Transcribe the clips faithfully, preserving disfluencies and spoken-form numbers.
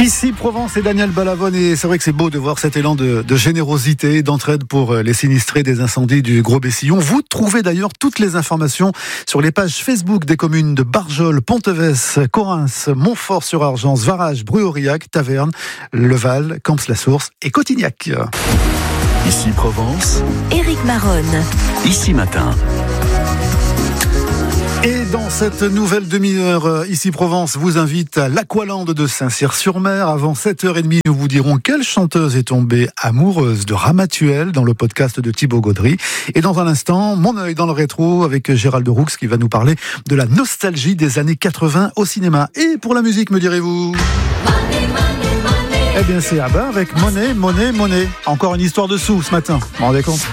Ici Provence et Daniel Balavoine, et c'est vrai que c'est beau de voir cet élan de, de générosité, d'entraide pour les sinistrés des incendies du Gros-Bessillon. Vous trouvez d'ailleurs toutes les informations sur les pages Facebook des communes de Barjol, Ponteves, Correns, Montfort-sur-Argence, Varage, Bruauriac, Taverne, Leval, Camps-la-Source et Cotignac. Ici Provence, Éric Maronne. Ici Matin. Et dans cette nouvelle demi-heure, Ici Provence vous invite à l'Aqualand de Saint-Cyr-sur-Mer. Avant sept heures trente, nous vous dirons quelle chanteuse est tombée amoureuse de Ramatuelle dans le podcast de Thibaut Gaudry. Et dans un instant, mon œil dans le rétro avec Gérald Roux qui va nous parler de la nostalgie des années quatre-vingts au cinéma. Et pour la musique, me direz-vous ? Money, money, money. Eh bien c'est là-bas avec Monnaie, Monnaie, Monnaie. Encore une histoire de sous ce matin, vous vous rendez compte ?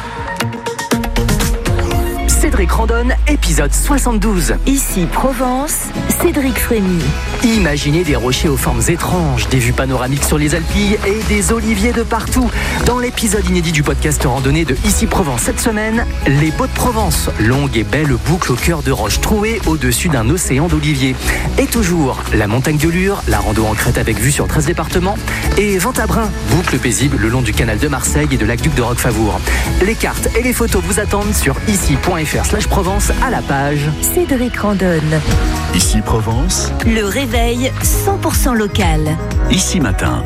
Cédric Randonne, épisode soixante-douze. Ici Provence, Cédric Frémy. Imaginez des rochers aux formes étranges, des vues panoramiques sur les Alpilles et des oliviers de partout. Dans l'épisode inédit du podcast randonnée de Ici Provence cette semaine, les Baux de Provence, longue et belle boucle au cœur de roches trouées au-dessus d'un océan d'oliviers. Et toujours, la montagne de Lure, la rando en crête avec vue sur treize départements, et Ventabrin, boucle paisible le long du canal de Marseille et de l'aqueduc de Roquefavour. Les cartes et les photos vous attendent sur ici point f r slash Provence à la page Cédric Randonne. Ici Provence, Le réveil cent pour cent local. Ici Matin.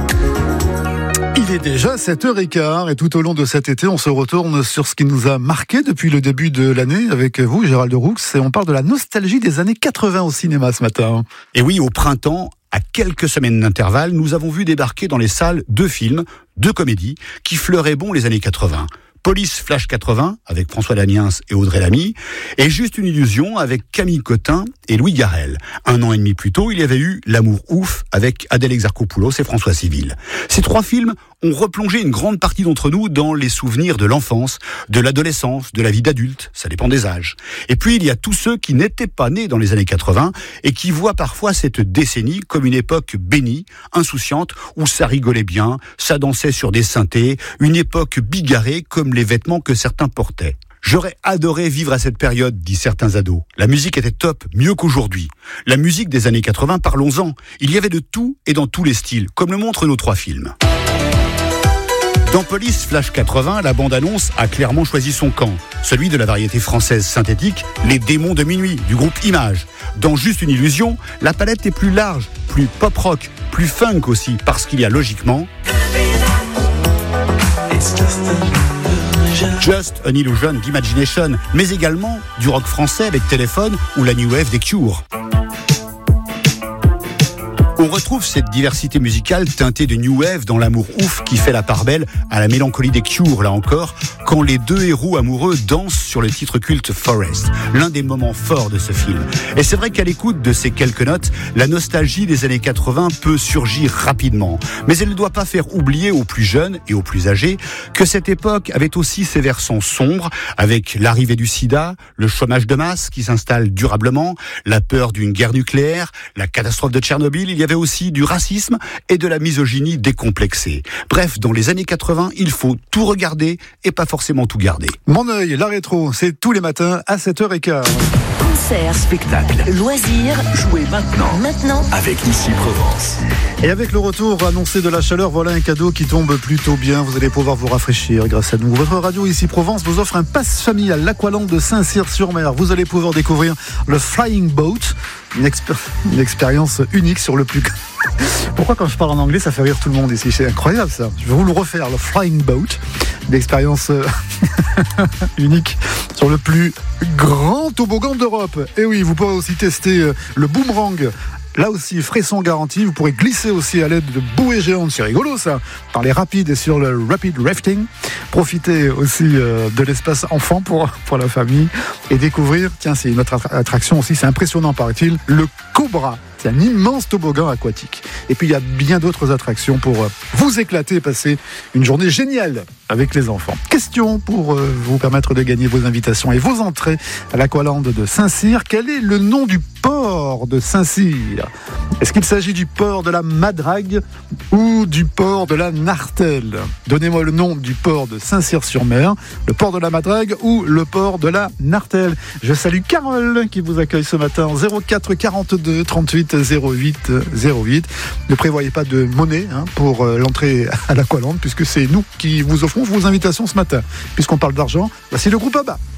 Il est déjà sept heures quinze et tout au long de cet été, on se retourne sur ce qui nous a marqué depuis le début de l'année avec vous, Gérald Roux, et on parle de la nostalgie des années quatre-vingts au cinéma ce matin. Et oui, au printemps, à quelques semaines d'intervalle, nous avons vu débarquer dans les salles deux films, deux comédies, qui fleuraient bon les années quatre-vingts. Police Flash quatre-vingts, avec François Damiens et Audrey Lamy, et Juste une illusion, avec Camille Cotin et Louis Garrel. Un an et demi plus tôt, il y avait eu L'amour ouf, avec Adèle Exarchopoulos et François Civil. Ces trois films ont replongé une grande partie d'entre nous dans les souvenirs de l'enfance, de l'adolescence, de la vie d'adulte, ça dépend des âges. Et puis il y a tous ceux qui n'étaient pas nés dans les années quatre-vingts et qui voient parfois cette décennie comme une époque bénie, insouciante, où ça rigolait bien, ça dansait sur des synthés, une époque bigarrée comme les vêtements que certains portaient. J'aurais adoré vivre à cette période, disent certains ados. La musique était top, mieux qu'aujourd'hui. La musique des années quatre-vingts, parlons-en. Il y avait de tout et dans tous les styles, comme le montrent nos trois films. Dans Police Flash quatre-vingts, la bande-annonce a clairement choisi son camp, celui de la variété française synthétique, Les Démons de Minuit, du groupe Image. Dans Juste une illusion, la palette est plus large, plus pop-rock, plus funk aussi, parce qu'il y a logiquement Just an Illusion d'Imagination, mais également du rock français avec Téléphone ou la New Wave des Cure. On retrouve cette diversité musicale teintée de New Wave dans L'amour ouf qui fait la part belle à la mélancolie des Cure, là encore, quand les deux héros amoureux dansent sur le titre culte Forest, l'un des moments forts de ce film. Et c'est vrai qu'à l'écoute de ces quelques notes, la nostalgie des années quatre-vingts peut surgir rapidement. Mais elle ne doit pas faire oublier aux plus jeunes et aux plus âgés que cette époque avait aussi ses versants sombres, avec l'arrivée du sida, le chômage de masse qui s'installe durablement, la peur d'une guerre nucléaire, la catastrophe de Tchernobyl. Il y avait aussi du racisme et de la misogynie décomplexée. Bref, dans les années quatre-vingts, il faut tout regarder et pas forcément tout garder. Mon œil, la rétro, c'est tous les matins à sept heures quinze. Concert, Spectacle. loisirs, Jouez maintenant. maintenant. Avec Ici Provence. Et avec le retour annoncé de la chaleur, voilà un cadeau qui tombe plutôt bien. Vous allez pouvoir vous rafraîchir grâce à nous. Votre radio Ici Provence vous offre un pass famille à l'Aqualand de Saint-Cyr-sur-Mer. Vous allez pouvoir découvrir le Flying Boat, une, expé- une expérience unique sur le plus... Pourquoi quand je parle en anglais ça fait rire tout le monde ici? C'est incroyable ça. Je vais vous le refaire, le Flying Boat, une expérience euh, unique sur le plus grand toboggan d'Europe. Et oui, vous pourrez aussi tester euh, le boomerang. Là aussi, frisson garanti. Vous pourrez glisser aussi à l'aide de bouées géantes. C'est rigolo, ça. Dans les rapides et sur le rapid rafting. Profitez aussi euh, de l'espace enfant pour, pour la famille. Et découvrir, tiens, c'est une autre attraction aussi. C'est impressionnant, paraît-il. Le Cobra. C'est un immense toboggan aquatique. Et puis, il y a bien d'autres attractions pour euh, vous éclater et passer une journée géniale avec les enfants. Question pour euh, vous permettre de gagner vos invitations et vos entrées à l'Aqualand de Saint-Cyr. Quel est le nom du port de Saint-Cyr? Est-ce qu'il s'agit du port de la Madrague ou du port de la Nartelle? Donnez-moi le nom du port de Saint-Cyr-sur-Mer, le port de la Madrague ou le port de la Nartelle. Je salue Carole qui vous accueille ce matin, zéro quatre quarante-deux trente-huit huit zéro huit zéro huit. Ne prévoyez pas de monnaie hein, pour euh, l'entrée à l'Aqualand, puisque c'est nous qui vous offrons vos invitations ce matin. Puisqu'on parle d'argent, voici le groupe A B B A.